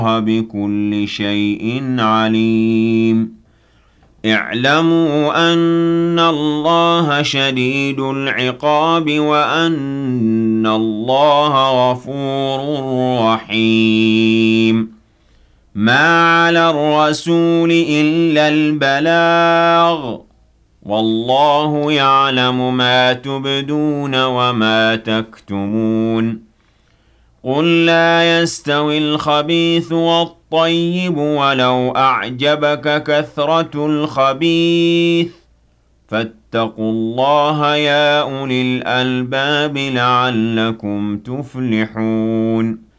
بكل شيء عليم اعلموا أن الله شديد العقاب وأن الله غفور رحيم ما على الرسول إلا البلاغ والله يعلم ما تبدون وما تكتمون قل لا يستوي الخبيث والطيب ولو أعجبك كثرة الخبيث فاتقوا الله يا أولي الألباب لعلكم تفلحون